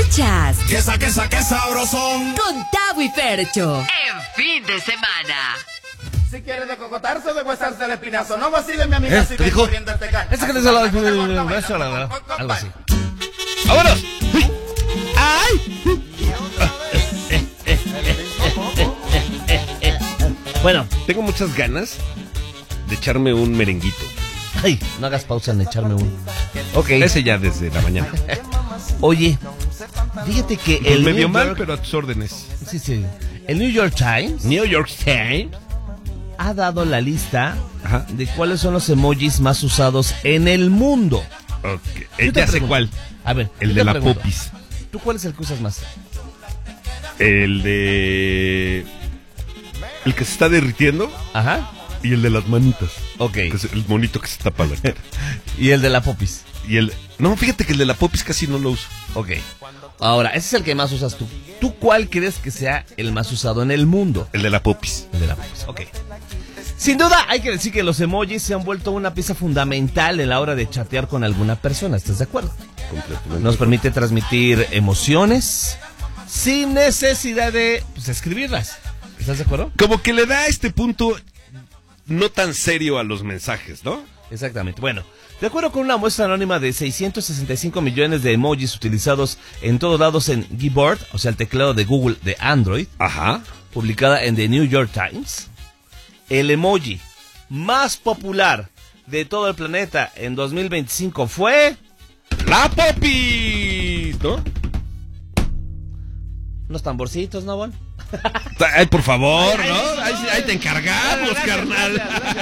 Escuchas ¡Qué sabrosón! con Tavo y Fercho en fin de semana. Si quieres de cocotarse o de huesarse el espinazo, no vacile mi amiga si ven corriendo el tecal. Ese que te salió algo así. ¡Vámonos! ¡Ay! Bueno, Tengo muchas ganas de echarme un merenguito. ay, no hagas pausa en echarme un. Ok. Ese ya desde la mañana. Oye, fíjate que Pues el medio New mal, York, pero a tus órdenes. sí. El New York Times New York Times. ha dado la lista Ajá. de cuáles son los emojis más usados en el mundo. Ok. Yo te Ya sé pregunto. cuál. A ver, El yo de te la pregunto, popis. ¿tú cuál es el que usas más? El que se está derritiendo Ajá. y el de las manitas. Ok. Que es el monito que se tapa la cara. Y el de la popis. Y el... No, fíjate que el de la popis casi no lo uso. Ok. Ahora, ese es el que más usas tú. ¿Tú cuál crees que sea el más usado en el mundo? El de la popis. El de la popis. Ok. Sin duda, hay que decir que los emojis se han vuelto una pieza fundamental en la hora de chatear con alguna persona. ¿Estás de acuerdo? Completamente. Nos permite transmitir emociones sin necesidad de escribirlas. ¿Estás de acuerdo? Como que le da este punto no tan serio a los mensajes, ¿no? Exactamente. Bueno, de acuerdo con una muestra anónima de 665 millones de emojis utilizados en todos lados en Gboard, o sea, el teclado de Google de Android, Ajá. publicada en The New York Times, el emoji más popular de todo el planeta en 2025 fue... ¡La popis! ¿No? Unos tamborcitos, ¿no, Bon? Ay, por favor, ¿no? Ahí te encargamos, carnal.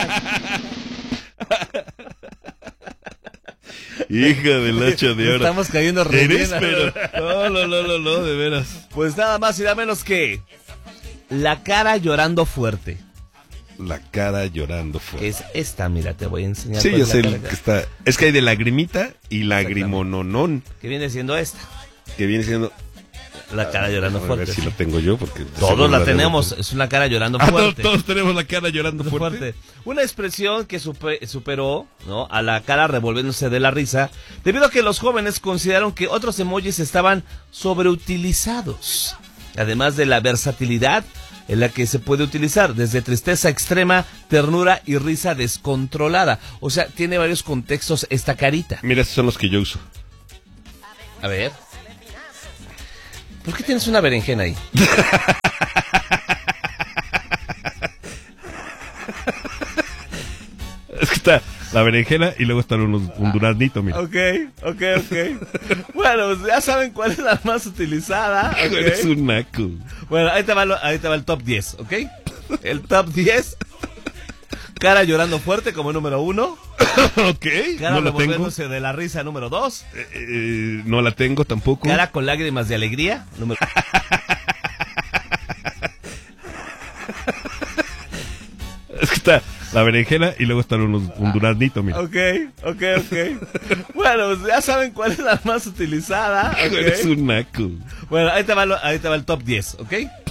Hija del hacha de oro. Estamos cayendo Eres, rellena. pero... No, de veras. Pues nada más y nada menos que... la cara llorando fuerte. La cara llorando fuerte. Es esta, mira, te voy a enseñar. Sí, cuál yo es sé la el cara que está... Es que hay de lagrimita y lagrimononon, que viene siendo esta. que viene siendo... La cara llorando A ver fuerte. si lo tengo yo, porque... Todos la tenemos, es una cara llorando fuerte. Todos tenemos la cara llorando fuerte. Una expresión que superó, ¿no?, a la cara revolviéndose de la risa, debido a que los jóvenes consideraron que otros emojis estaban sobreutilizados. Además de la versatilidad en la que se puede utilizar, desde tristeza extrema, ternura y risa descontrolada. O sea, tiene varios contextos esta carita. Mira, estos son los que yo uso. A ver. ¿Por qué tienes una berenjena ahí? Es que está la berenjena y luego están un duraznito, mira. Ok. Bueno, pues ya saben cuál es la más utilizada. ¿Ok? Eres un naco. Bueno, ahí te va el top 10, ¿ok? El top 10. Cara llorando fuerte como número 1. Ok, Cara no la tengo. revolviéndose de la risa número 2. No la tengo tampoco. Cara con lágrimas de alegría número... Es que está la berenjena y luego están un duraznito, mira. Ok. Bueno, pues ya saben cuál es la más utilizada. ¿Ok? Eres un naco. Bueno, ahí te va el top 10, ¿ok?